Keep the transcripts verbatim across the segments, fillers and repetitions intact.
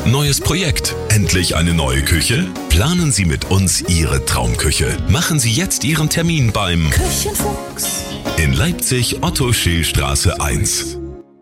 Neues Projekt? Endlich eine neue Küche? Planen Sie mit uns Ihre Traumküche. Machen Sie jetzt Ihren Termin beim Küchenfuchs in Leipzig Otto-Scheel-Straße eins.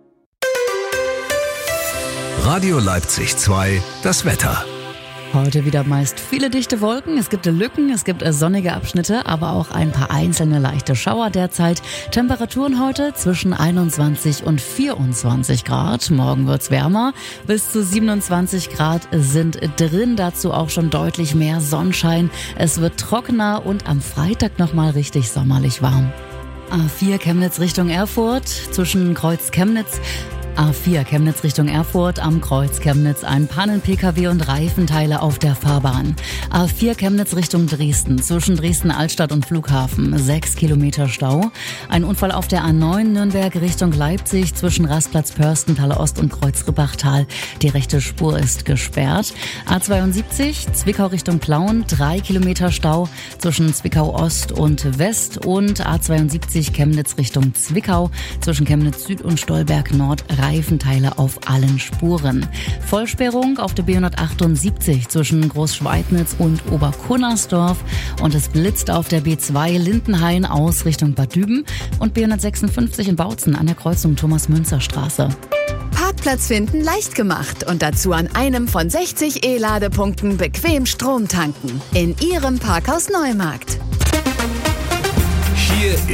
Radio Leipzig zwei, das Wetter. Heute wieder meist viele dichte Wolken, es gibt Lücken, es gibt sonnige Abschnitte, aber auch ein paar einzelne leichte Schauer derzeit. Temperaturen heute zwischen einundzwanzig und vierundzwanzig Grad. Morgen wird's wärmer, bis zu siebenundzwanzig Grad sind drin, dazu auch schon deutlich mehr Sonnenschein. Es wird trockener und am Freitag nochmal richtig sommerlich warm. A vier Chemnitz Richtung Erfurt, zwischen Kreuz Chemnitz. A vier Chemnitz Richtung Erfurt, am Kreuz Chemnitz ein Pannen-P K W und Reifenteile auf der Fahrbahn. A vier Chemnitz Richtung Dresden, zwischen Dresden-Altstadt und Flughafen, sechs Kilometer Stau. Ein Unfall auf der A neun Nürnberg Richtung Leipzig, zwischen Rastplatz Pörstenthaler Ost und Kreuz Ribbachtal. Die rechte Spur ist gesperrt. A zweiundsiebzig Zwickau Richtung Plauen, drei Kilometer Stau zwischen Zwickau Ost und West. Und A zweiundsiebzig Chemnitz Richtung Zwickau, zwischen Chemnitz Süd und Stolberg Nord, Reifenteile auf allen Spuren. Vollsperrung auf der B hundertachtundsiebzig zwischen Großschweidnitz und Oberkunnersdorf und es blitzt auf der B zwei Lindenhain aus Richtung Bad Düben und B hundertsechsundfünfzig in Bautzen an der Kreuzung Thomas-Münzer-Straße. Parkplatz finden leicht gemacht und dazu an einem von sechzig E-Ladepunkten bequem Strom tanken. In Ihrem Parkhaus Neumarkt. Hier